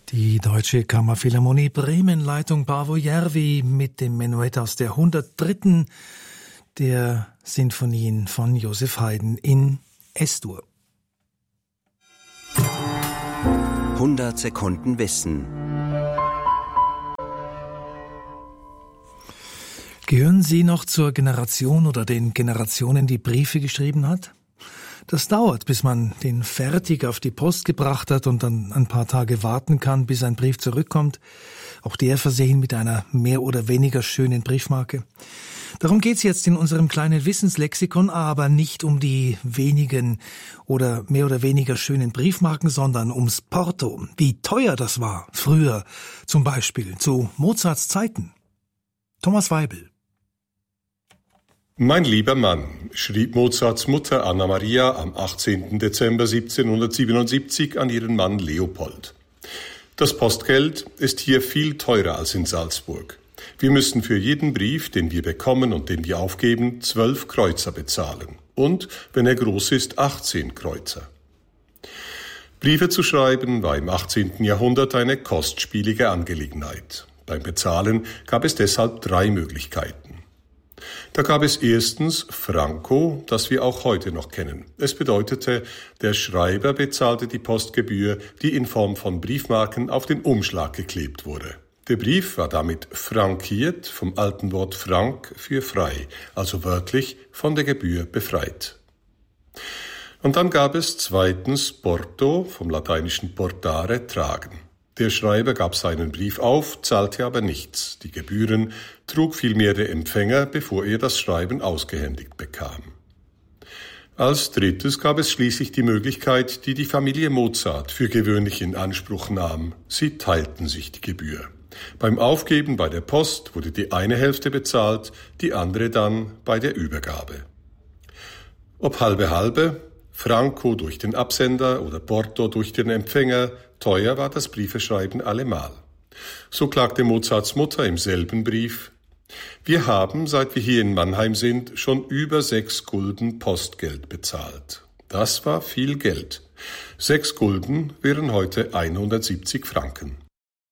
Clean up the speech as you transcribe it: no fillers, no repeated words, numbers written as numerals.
Die Deutsche Kammerphilharmonie Bremen, Leitung Paavo Järvi mit dem Menuett aus der 103. der Sinfonien von Joseph Haydn in S-Dur. 100 Sekunden Wissen. Gehören Sie noch zur Generation oder den Generationen, die Briefe geschrieben hat? Das dauert, bis man den fertig auf die Post gebracht hat und dann ein paar Tage warten kann, bis ein Brief zurückkommt. Auch der versehen mit einer mehr oder weniger schönen Briefmarke. Darum geht's jetzt in unserem kleinen Wissenslexikon, aber nicht um die wenigen oder mehr oder weniger schönen Briefmarken, sondern ums Porto. Wie teuer das war früher, zum Beispiel zu Mozarts Zeiten. Thomas Weibel. Mein lieber Mann, schrieb Mozarts Mutter Anna Maria am 18. Dezember 1777 an ihren Mann Leopold. Das Postgeld ist hier viel teurer als in Salzburg. Wir müssen für jeden Brief, den wir bekommen und den wir aufgeben, 12 Kreuzer bezahlen. Und, wenn er groß ist, 18 Kreuzer. Briefe zu schreiben war im 18. Jahrhundert eine kostspielige Angelegenheit. Beim Bezahlen gab es deshalb 3 Möglichkeiten. Da gab es erstens Franco, das wir auch heute noch kennen. Es bedeutete, der Schreiber bezahlte die Postgebühr, die in Form von Briefmarken auf den Umschlag geklebt wurde. Der Brief war damit frankiert, vom alten Wort frank für frei, also wörtlich von der Gebühr befreit. Und dann gab es zweitens Porto, vom lateinischen portare, tragen. Der Schreiber gab seinen Brief auf, zahlte aber nichts. Die Gebühren trug vielmehr der Empfänger, bevor er das Schreiben ausgehändigt bekam. Als drittes gab es schließlich die Möglichkeit, die die Familie Mozart für gewöhnlich in Anspruch nahm. Sie teilten sich die Gebühr. Beim Aufgeben bei der Post wurde die eine Hälfte bezahlt, die andere dann bei der Übergabe. Ob halbe, Franco durch den Absender oder Porto durch den Empfänger, teuer war das Briefeschreiben allemal. So klagte Mozarts Mutter im selben Brief: Wir haben, seit wir hier in Mannheim sind, schon über 6 Gulden Postgeld bezahlt. Das war viel Geld. 6 Gulden wären heute 170 Franken.